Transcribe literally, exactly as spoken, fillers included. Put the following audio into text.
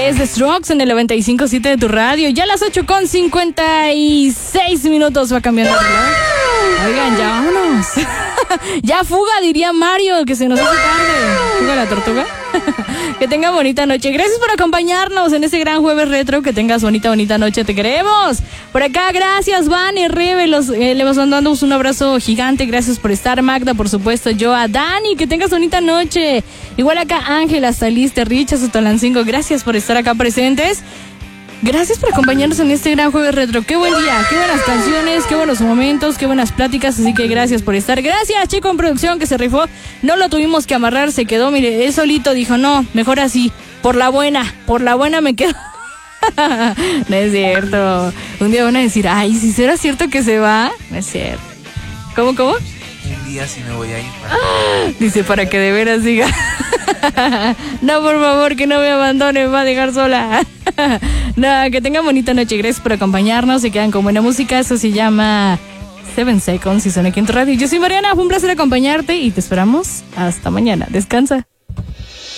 Es The Strokes en el noventa y cinco punto siete de tu radio. Ya a las ocho con cincuenta y seis minutos va cambiando el reloj. Oigan, ya vámonos. Ya fuga, diría Mario, que se nos hace tarde. Fuga la tortuga. Que tenga bonita noche. Gracias por acompañarnos en este gran jueves retro. Que tengas bonita, bonita noche. Te queremos. Por acá, gracias, Van y Rebe. Los, eh, le mandamos un abrazo gigante. Gracias por estar, Magda, por supuesto. Yo a Dani. Que tengas bonita noche. Igual acá, Ángela, Saliste, Richa, Sotolancingo. Gracias por estar acá presentes. Gracias por acompañarnos en este gran jueves retro. Qué buen día, qué buenas canciones, qué buenos momentos, qué buenas pláticas. Así que gracias por estar. Gracias, Chico en producción, que se rifó. No lo tuvimos que amarrar, se quedó, mire, él solito dijo, no, mejor así. Por la buena, por la buena me quedo. No es cierto. Un día van a decir, ay, si será cierto que se va. No es cierto. ¿Cómo, cómo? Un día sí me voy a ir. Para... Dice, para que de veras siga. No, por favor, que no me abandone, me va a dejar sola. No, que tengan bonita noche. Gracias por acompañarnos. Se quedan con buena música. Eso se llama Seven Seconds y suena aquí en tu radio. Yo soy Mariana, fue un placer acompañarte y te esperamos hasta mañana. Descansa.